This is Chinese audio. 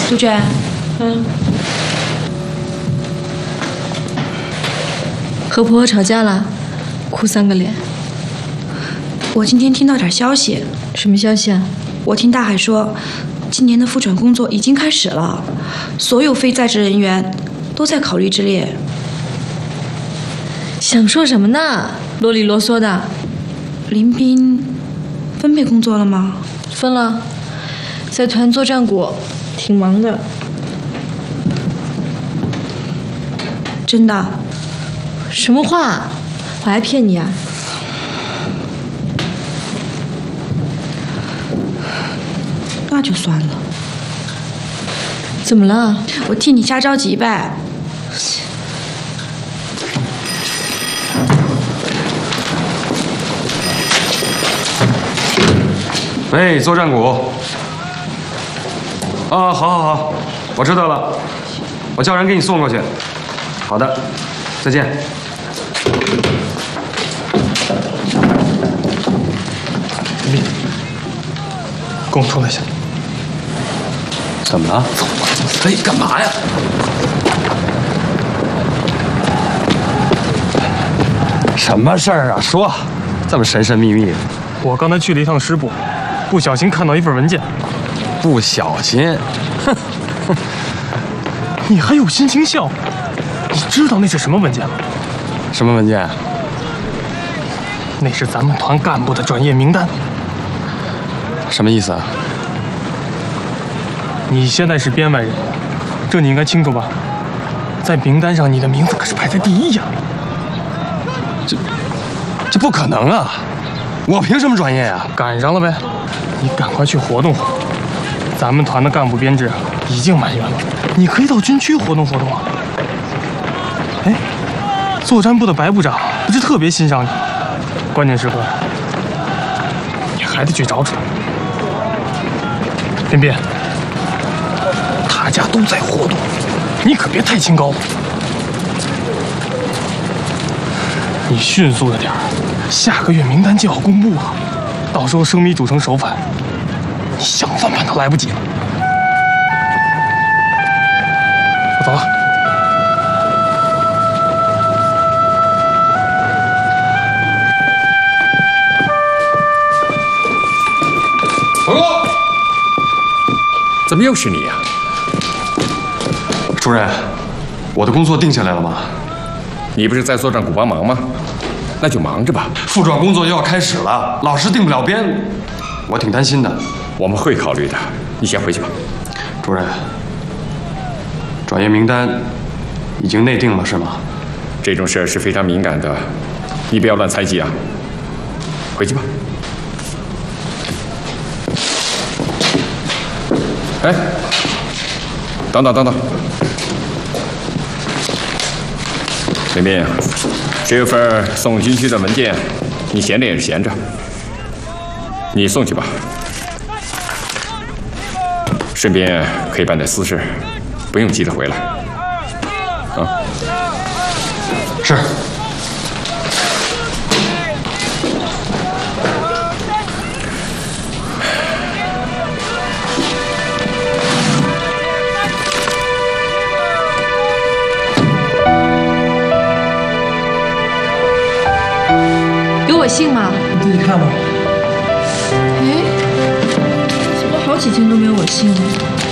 杜鹃， 和婆婆吵架了，哭3个脸。 我今天听到点消息。 什么消息啊？ 我听大海说，今年的复转工作已经开始了，所有非在职人员都在考虑之列。 想说什么呢？啰里啰嗦的。 林斌分配工作了吗？ 分了，在团作战股，挺忙的。 真的？ 什么话？我还骗你啊？ 那就算了。 怎么了？ 我替你瞎着急呗。 喂，作战股。啊，好，我知道了，我叫人给你送过去。好的，再见。 林斌，跟我出来一下。 怎么了？ 哎，干嘛呀？ 什么事儿啊？说，这么神神秘秘的。 我刚才去了一趟师部，不小心看到一份文件。 不小心？哼！ 你还有心情笑？你知道那是什么文件吗？ 什么文件？ 那是咱们团干部的转业名单。 什么意思啊？ 你现在是编外人，这你应该清楚吧？在名单上，你的名字可是排在第1呀。 这不可能啊！我凭什么转业呀？ 赶上了呗！你赶快去活动活动。咱们团的干部编制已经满员了，你可以到军区活动活动啊。哎，作战部的白部长不是特别欣赏你，关键时刻你还得去找找。便便，大家都在活动，你可别太清高。你迅速的点儿，下个月名单就要公布了，到时候生米煮成熟饭，你想翻盘都来不及了。我走了。 报告。 怎么又是你呀？ 主任，我的工作定下来了吗？ 你不是在作战股帮忙吗？那就忙着吧。 复转工作又要开始了，老是定不了编，我挺担心的。 我们会考虑的，你先回去吧。 主任，转业名单已经内定了是吗？ 这种事儿是非常敏感的，你不要乱猜忌啊。回去吧。哎，等等，林斌，这有份送军区的文件，你闲着也是闲着，你送去吧。顺便可以办点私事，不用急着回来。啊， 是。 有我信吗？ 你自己看吧。 哎，怎么好几天都没有我信了？